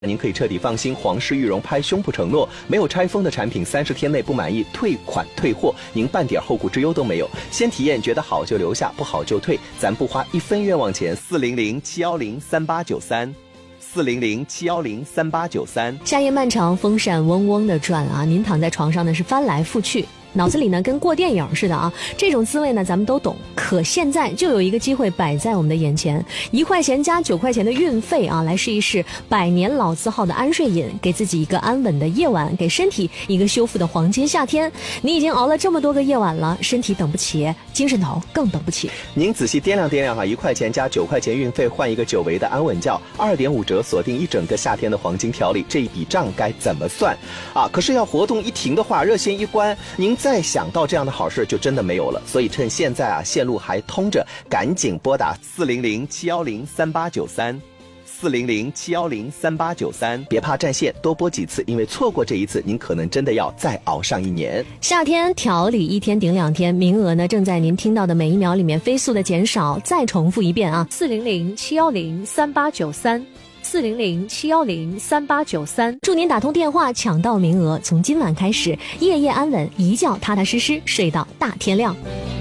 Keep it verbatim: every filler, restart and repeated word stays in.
您可以彻底放心，皇室羽绒拍胸脯承诺，没有拆封的产品三十天内不满意退款退货，您半点后顾之忧都没有。先体验，觉得好就留下，不好就退，咱不花一分冤枉钱。四零零七幺零三八九三。四零零七幺零三八九三。 夏夜漫长，风扇嗡嗡的转啊，您躺在床上呢是翻来覆去，脑子里呢跟过电影似的啊，这种滋味呢咱们都懂。可现在就有一个机会摆在我们的眼前，一块钱加九块钱的运费啊，来试一试百年老字号的安睡饮，给自己一个安稳的夜晚，给身体一个修复的黄金夏天。你已经熬了这么多个夜晚了，身体等不起，精神头更等不起。 您仔细掂量掂量哈，一块钱加九块钱运费换一个久违的安稳觉，二点五折锁定一整个夏天的黄金调理，这一笔账该怎么算啊？可是要活动一停的话，热线一关，您再想到这样的好事就真的没有了。所以趁现在啊线路还通着，赶紧拨打四零零七幺零三八九三。四零零七幺零三八九三，别怕占线，多拨几次，因为错过这一次，您可能真的要再熬上一年。 夏天调理一天顶两天，名额呢正在您听到的每一秒里面飞速的减少。再重复一遍啊，四零零七幺零三八九三，四零零七幺零三八九三。祝您打通电话抢到名额，从今晚开始，夜夜安稳，一觉踏踏实实睡到大天亮。